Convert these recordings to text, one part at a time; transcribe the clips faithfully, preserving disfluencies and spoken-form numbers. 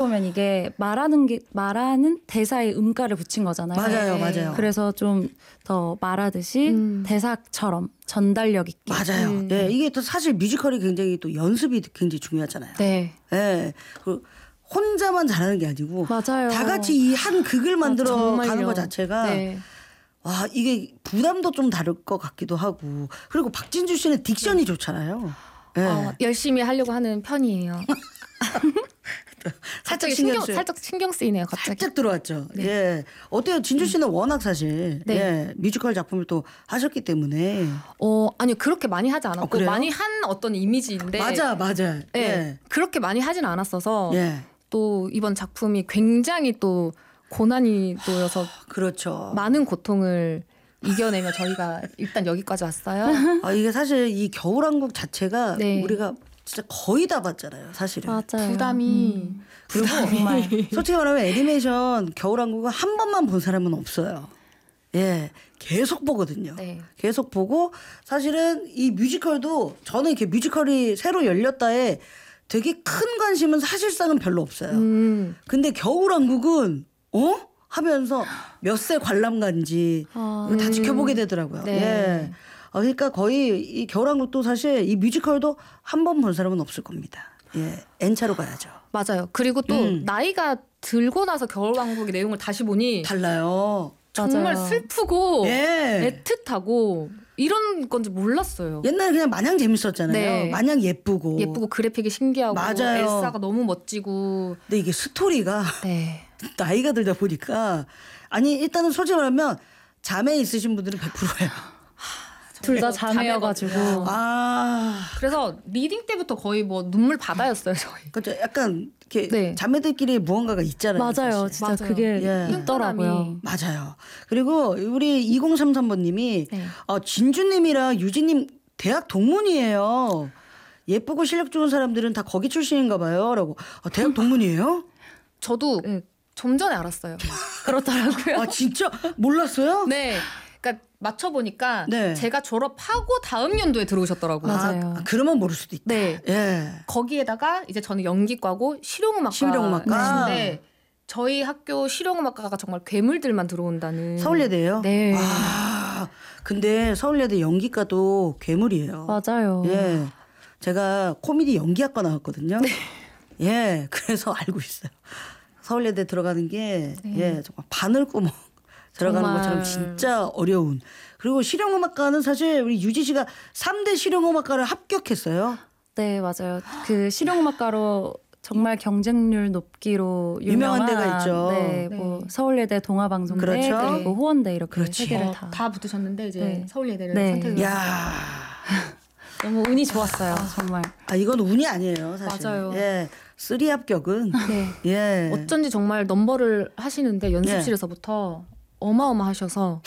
보면 이게 말하는 게 말하는 대사에 음가를 붙인 거잖아요. 맞아요, 맞아요. 그래서 좀 더 말하듯이 음. 대사처럼 전달력 있게. 맞아요. 음. 네, 이게 또 사실 뮤지컬이 굉장히 또 연습이 굉장히 중요하잖아요. 네. 네. 그 혼자만 잘하는 게 아니고 맞아요. 다 같이 이 한 극을 만들어 아, 가는 것 자체가 네. 와 이게 부담도 좀 다를 것 같기도 하고 그리고 박진주 씨는 딕션이 네. 좋잖아요. 네. 어, 열심히 하려고 하는 편이에요. 살짝 신경, 신경 살짝 신경 쓰이네요. 갑자기. 살짝 들어왔죠. 네. 예, 어때요? 진주 씨는 음. 워낙 사실 네. 예, 뮤지컬 작품을 또 하셨기 때문에. 어 아니요 그렇게 많이 하지 않았고 어, 많이 한 어떤 이미지인데. 맞아, 맞아. 네, 예. 그렇게 많이 하진 않았어서 예. 또 이번 작품이 굉장히 또 고난이 또여서 그렇죠. 많은 고통을 이겨내며 저희가 일단 여기까지 왔어요. 아 이게 사실 이 겨울왕국 자체가 네. 우리가 진짜 거의 다 봤잖아요, 사실은. 맞아요. 부담이 음. 그리고 정말 솔직히 말하면 애니메이션 겨울왕국은 한 번만 본 사람은 없어요. 예, 계속 보거든요. 네. 계속 보고 사실은 이 뮤지컬도 저는 이렇게 뮤지컬이 새로 열렸다에 되게 큰 관심은 사실상은 별로 없어요. 음. 근데 겨울왕국은 어? 하면서 몇 세 관람가인지 아, 이거 다 음. 지켜보게 되더라고요. 네. 예. 어, 그러니까 거의 이 겨울왕국도 사실 이 뮤지컬도 한 번 본 사람은 없을 겁니다. 예, N차로 가야죠. 맞아요. 그리고 또 음. 나이가 들고 나서 겨울왕국의 내용을 다시 보니 달라요. 정말 맞아요. 슬프고 예. 애틋하고 이런 건지 몰랐어요. 옛날에 그냥 마냥 재밌었잖아요. 네. 마냥 예쁘고. 예쁘고 그래픽이 신기하고 맞아요. 엘사가 너무 멋지고. 근데 이게 스토리가 네. 나이가 들다 보니까 아니 일단은 솔직히 말하면 자매 있으신 분들은 백 퍼센트예요. 둘 다 자매여가지고. 아, 그래서 리딩 때부터 거의 뭐 눈물 바다였어요 저희. 그렇죠. 약간 이렇게 네. 자매들끼리 무언가가 있잖아요. 맞아요. 사실. 진짜 맞아요. 그게 예. 있더라고요. 맞아요. 그리고 우리 이공삼삼 번님이 네. 어, 진주님이랑 유진님 대학 동문이에요. 예쁘고 실력 좋은 사람들은 다 거기 출신인가 봐요. 라고. 아, 대학 동문이에요? 저도 네, 좀 전에 알았어요. 그렇더라고요. 아 진짜 몰랐어요? 네. 그러니까 맞춰보니까 네. 제가 졸업하고 다음 연도에 들어오셨더라고요. 맞아요. 아, 그러면 모를 수도 있다. 네. 예. 거기에다가 이제 저는 연기과고 실용음악과. 실용음악과. 네. 저희 학교 실용음악과가 정말 괴물들만 들어온다는. 서울예대예요? 네. 아, 근데 서울예대 연기과도 괴물이에요. 맞아요. 예. 제가 코미디 연기학과 나왔거든요. 네. 예. 그래서 알고 있어요. 서울예대 들어가는 게 네. 예, 정말 바늘구멍 들어가는 정말. 것처럼 진짜 어려운. 그리고 실용음악과는 사실 우리 유지 씨가 삼 대 실용음악과를 합격했어요. 네, 맞아요. 그 실용음악과로 정말 경쟁률 높기로 유명한 유명한 데가 있죠. 네, 네. 뭐 서울예대, 동아방송대, 그렇죠. 그리고 호원대 이렇게 그렇지. 세 개를 어, 다. 다 붙으셨는데 이제 네. 서울예대를 네. 선택을. 야, 너무 운이 좋았어요, 정말. 아 이건 운이 아니에요, 사실. 맞아요. 예, 쓰리 합격은 네. 예. 어쩐지 정말 넘버를 하시는데 연습실에서부터 어마어마하셔서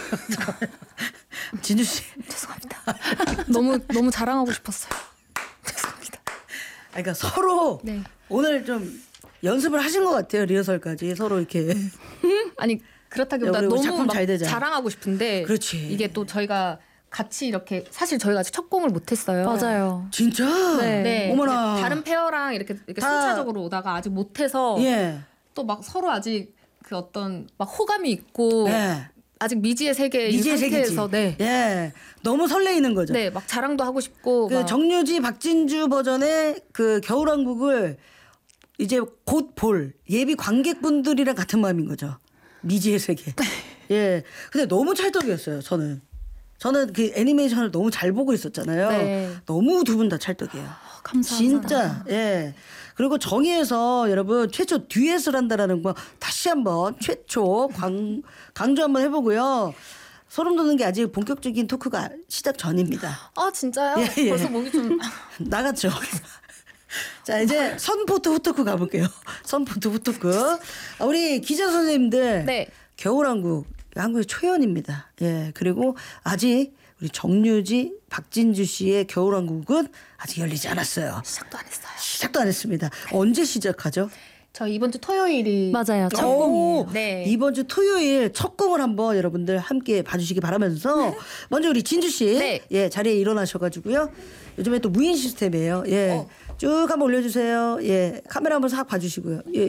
진주 씨. 죄송합니다. 너무 너무 자랑하고 싶었어요. 죄송합니다. 아, 그러니까 서로 네. 오늘 좀 연습을 하신 것 같아요, 리허설까지 서로 이렇게. 아니 그렇다기보다 야, 우리 너무 작품 막 잘 되자. 자랑하고 싶은데 그렇지. 이게 또 저희가 같이 이렇게 사실 저희가 아직 첫 공을 못했어요. 맞아요. 진짜? 네. 네. 어머나. 다른 페어랑 이렇게, 이렇게 다- 순차적으로 오다가 아직 못해서 예. 또 막 서로 아직 그 어떤 막 호감이 있고 예. 아직 미지의 세계인 미지의 세계지. 상태에서 네. 예. 너무 설레이는 거죠. 네, 막 자랑도 하고 싶고 그 막 정유지 박진주 버전의 그 겨울왕국을 이제 곧 볼 예비 관객분들이랑 같은 마음인 거죠. 미지의 세계. 예. 근데 너무 찰떡이었어요, 저는. 저는 그 애니메이션을 너무 잘 보고 있었잖아요. 네. 너무 두 분 다 찰떡이에요. 감사합니다. 진짜. 예. 그리고 정의에서 여러분 최초 듀엣을 한다라는 거 다시 한번 최초 강, 강조 한번 해보고요. 소름 돋는 게 아직 본격적인 토크가 시작 전입니다. 아 진짜요? 예, 예. 벌써 목이 좀 나갔죠. 자 이제 선포트 후토크 가볼게요. 선포트 후토크. 아, 우리 기자 선생님들 네. 겨울왕국 한국의 초연입니다. 예 그리고 아직 우리 정유지 박진주 씨의 겨울왕국은 아직 열리지 않았어요. 시작도 안 했어요. 시작도 안 했습니다. 언제 시작하죠? 저 이번 주 토요일이 맞아요. 첫 오, 공이에요. 네. 이번 주 토요일 첫 공을 한번 여러분들 함께 봐주시기 바라면서 먼저 우리 진주 씨 네. 예, 자리에 일어나셔가지고요. 요즘에 또 무인 시스템이에요. 예. 어. 쭉 한번 올려주세요. 예. 카메라 한번 싹 봐주시고요. 예,